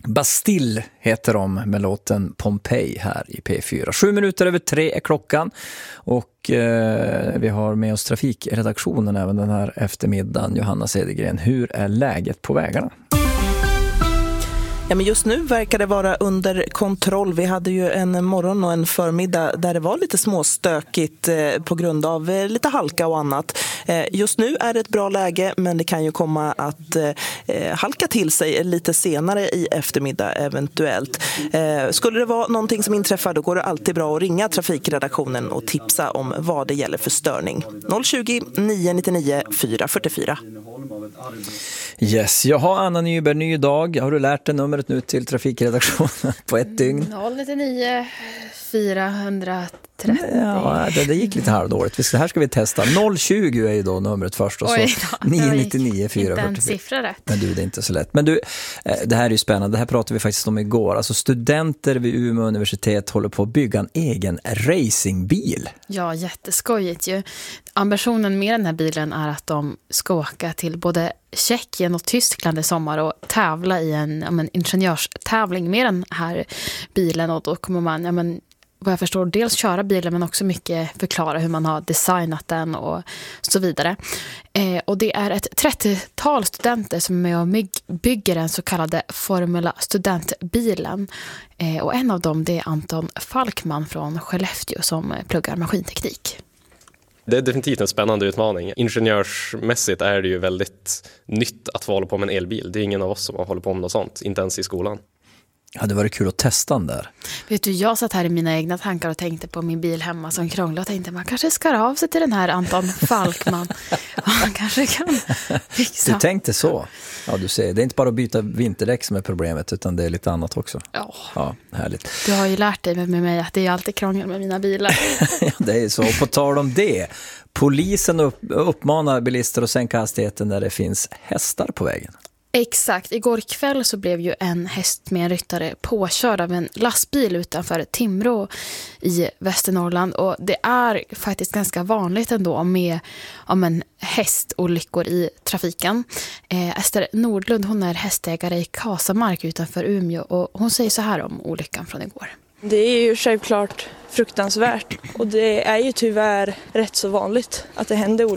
Bastille heter de med låten Pompeii här i P4. 7:07 är klockan och vi har med oss trafikredaktionen även den här eftermiddagen. Johanna Cedergren, hur är läget på vägarna? Ja, men just nu verkar det vara under kontroll. Vi hade ju en morgon och en förmiddag där det var lite småstökigt på grund av lite halka och annat. Just nu är det ett bra läge, men det kan ju komma att halka till sig lite senare i eftermiddag eventuellt. Skulle det vara någonting som inträffar, då går det alltid bra att ringa trafikredaktionen och tipsa om vad det gäller för störning. 020 999 444. Yes, jaha, Anna Nyberg, ny dag. Har du lärt dig numret nu till trafikredaktionen på ett dygn? 099 430. Ja, det gick lite halvdåligt. Det här ska vi testa. 020 är ju då numret först och så 999 444. Inte en siffra rätt. Men du, det är inte så lätt. Men du, det här är ju spännande. Det här pratade vi faktiskt om igår. Alltså studenter vid Umeå universitet håller på att bygga en egen racingbil. Ja, jätteskojigt ju. Ambitionen med den här bilen är att de ska åka till både Tjeckien och Tyskland i sommar och tävla i en ingenjörstävling med den här bilen. Och då kommer man, vad jag förstår, dels köra bilen men också mycket förklara hur man har designat den och så vidare. Och det är ett 30-tal studenter som är med och bygger den så kallade Formula studentbilen. Och en av dem, det är Anton Falkman från Skellefteå som pluggar maskinteknik. Det är definitivt en spännande utmaning. Ingenjörsmässigt är det ju väldigt nytt att få hålla på med en elbil. Det är ingen av oss som har hållit på med något sånt, inte ens i skolan. Ja, det var kul att testa den där. Vet du, jag satt här i mina egna tankar och tänkte på min bil hemma som krånglade och tänkte man kanske skar av sig till den här Anton Falkman. Han kanske kan fixa. Du tänkte så? Ja, du ser. Det är inte bara att byta vinterdäck som är problemet utan det är lite annat också. Ja, härligt. Du har ju lärt dig med mig att det är alltid krångel med mina bilar. Ja, det är så. Och på tal om det, polisen uppmanar bilister att sänka hastigheten när det finns hästar på vägen. Exakt. Igår kväll så blev ju en häst med en ryttare påkörd av en lastbil utanför Timrå i Västernorrland. Och det är faktiskt ganska vanligt ändå med hästolyckor i trafiken. Ester Nordlund, hon är hästägare i Kasamark utanför Umeå och hon säger så här om olyckan från igår. Det är ju självklart fruktansvärt och det är ju tyvärr rätt så vanligt att det händer olyckor.